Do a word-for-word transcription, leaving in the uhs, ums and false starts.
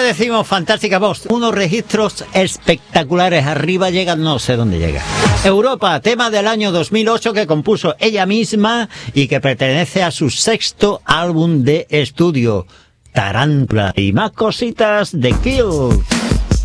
decimos fantástica voz. Unos registros espectaculares. Arriba llegan, no sé dónde llega. Europa, tema del año dos mil ocho que compuso ella misma y que pertenece a su sexto álbum de estudio, Tarántula. Y más cositas de Kill.